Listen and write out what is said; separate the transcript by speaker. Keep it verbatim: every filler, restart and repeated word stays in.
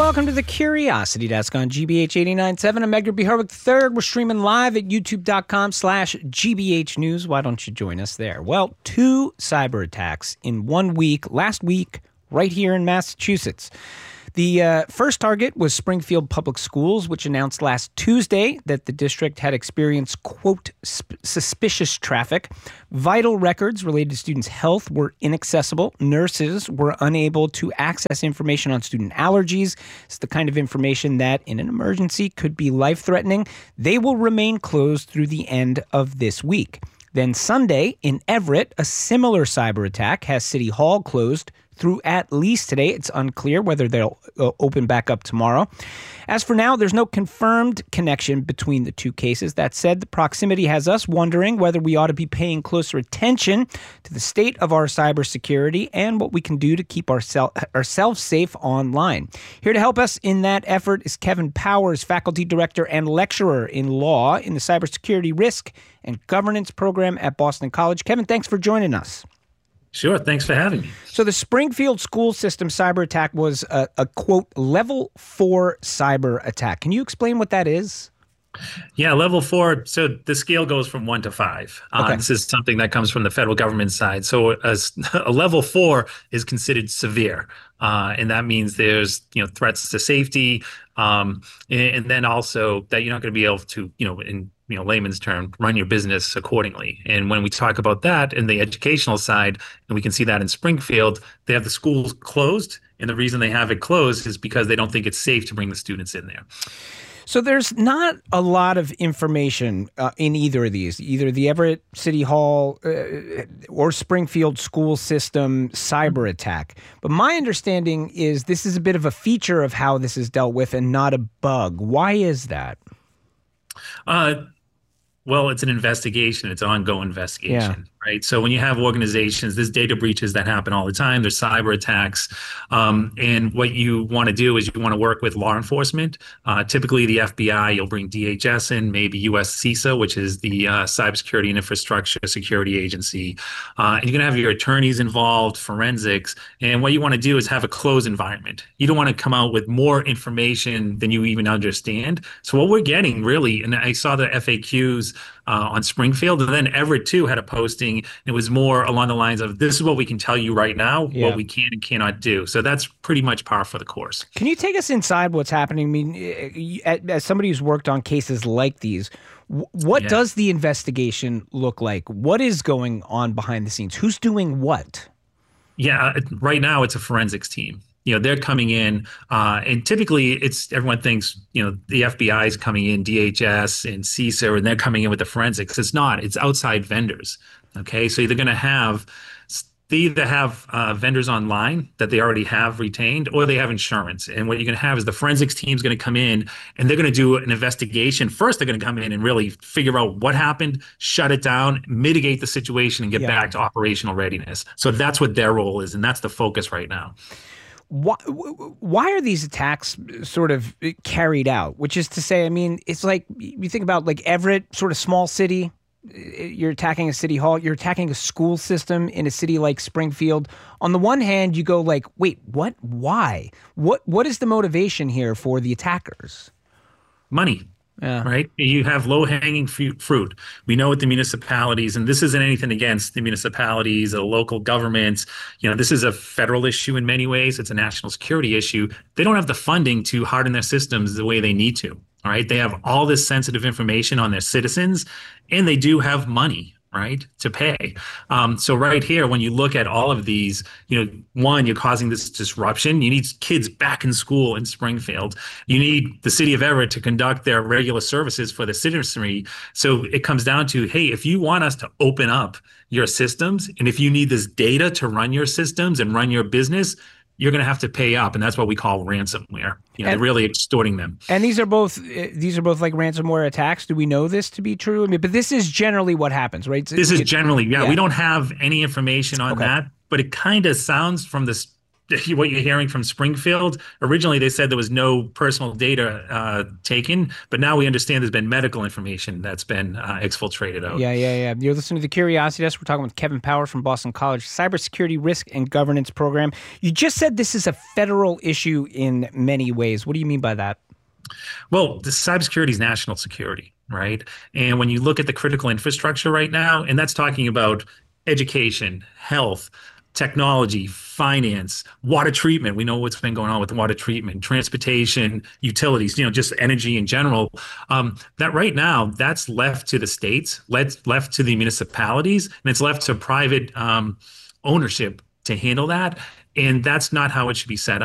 Speaker 1: welcome to the Curiosity Desk on G B H eighty-nine point seven. I'm Edgar B. Harwick the third. We're streaming live at youtube.com slash GBH News. Why don't you join us there? Well, two cyber attacks in one week, last week, right here in Massachusetts. The uh, first target was Springfield Public Schools, which announced last Tuesday that the district had experienced, quote, sp- suspicious traffic. Vital records related to students' health were inaccessible. Nurses were unable to access information on student allergies. It's the kind of information that, in an emergency, could be life-threatening. They will remain closed through the end of this week. Then Sunday, in Everett, a similar cyber attack has City Hall closed through at least today. It's unclear whether they'll uh, open back up tomorrow. As for now, there's no confirmed connection between the two cases. That said, the proximity has us wondering whether we ought to be paying closer attention to the state of our cybersecurity and what we can do to keep oursel- ourselves safe online. Here to help us in that effort is Kevin Powers, faculty director and lecturer in law in the Cybersecurity Risk and Governance program at Boston College. Kevin, thanks for joining us.
Speaker 2: Sure. Thanks for having me.
Speaker 1: So the Springfield school system cyber attack was a, a, quote, level four cyber attack. Can you explain what that is?
Speaker 2: Yeah, level four. So the scale goes from one to five.
Speaker 1: Okay.
Speaker 2: Uh, this is something that comes from the federal government side. So a, a level four is considered severe. Uh, and that means there's, you know, threats to safety. Um, and, and then also that you're not going to be able to, you know, in you know, layman's term, run your business accordingly. And when we talk about that in the educational side, and we can see that in Springfield, they have the schools closed. And the reason they have it closed is because they don't think it's safe to bring the students in there.
Speaker 1: So there's not a lot of information uh, in either of these, either the Everett City Hall uh, or Springfield school system cyber attack. But my understanding is this is a bit of a feature of how this is dealt with and not a bug. Why is that?
Speaker 2: Uh, Well, it's an investigation. It's an ongoing investigation, yeah. Right? So when you have organizations, there's data breaches that happen all the time. There's cyber attacks. Um, and what you want to do is you want to work with law enforcement. Uh, typically, the F B I, you'll bring D H S in, maybe U S CISA, which is the uh, Cybersecurity and Infrastructure Security Agency. Uh, and you're going to have your attorneys involved, forensics. And what you want to do is have a closed environment. You don't want to come out with more information than you even understand. So what we're getting really, and I saw the F A Qs Uh, on Springfield, and then Everett too had a posting. It was more along the lines of, this is what we can tell you right now, yeah. what we can and cannot do. So that's pretty much par for the course.
Speaker 1: Can you take us inside what's happening? I mean, as somebody who's worked on cases like these, what yeah. does the investigation look like? What is going on behind the scenes? Who's doing what?
Speaker 2: Yeah, right now it's a forensics team. You know, they're coming in, uh, and typically it's everyone thinks, you know, the F B I is coming in, D H S and CISA, and they're coming in with the forensics. It's not. It's outside vendors. Okay, so they're going to have they either have uh, vendors online that they already have retained, or they have insurance. And what you're going to have is the forensics team is going to come in, and they're going to do an investigation. First, they're going to come in and really figure out what happened, shut it down, mitigate the situation, and get
Speaker 1: yeah.
Speaker 2: back to operational readiness. So that's what their role is, and that's the focus right now.
Speaker 1: Why, why are these attacks sort of carried out? Which is to say, I mean, it's like you think about like Everett, sort of small city. You're attacking a city hall. You're attacking a school system in a city like Springfield. On the one hand, you go like, wait, what? Why? What? What is the motivation here for the attackers?
Speaker 2: Money. Yeah. Right. You have low hanging fruit. We know with the municipalities, and this isn't anything against the municipalities or local governments. You know, this is a federal issue in many ways. It's a national security issue. They don't have the funding to harden their systems the way they need to. All right. They have all this sensitive information on their citizens, and they do have money, right, to pay. Um, so right here, when you look at all of these, you know, one, you're causing this disruption. You need kids back in school in Springfield. You need the city of Everett to conduct their regular services for the citizenry. So it comes down to, hey, if you want us to open up your systems, and if you need this data to run your systems and run your business, you're going to have to pay up, and that's what we call ransomware. You know, and, they're really extorting them.
Speaker 1: And these are both these are both like ransomware attacks. Do we know this to be true? I mean, but this is generally what happens, right?
Speaker 2: This is generally, yeah. yeah. We don't have any information on
Speaker 1: okay.
Speaker 2: that, but it kind of sounds from this what you're hearing from Springfield. Originally, they said there was no personal data uh, taken, but now we understand there's been medical information that's been uh, exfiltrated out.
Speaker 1: Yeah, yeah, yeah. You're listening to the Curiosity Desk. We're talking with Kevin Powers from Boston College Cybersecurity Risk and Governance Program. You just said this is a federal issue in many ways. What do you mean by that?
Speaker 2: Well, the cybersecurity is national security, right? And when you look at the critical infrastructure right now, and that's talking about education, health, technology, finance, water treatment. We know what's been going on with water treatment, transportation, utilities, you know, just energy in general. Um, that right now, that's left to the states, left, left to the municipalities, and it's left to private um, ownership to handle that. And that's not how it should be set up.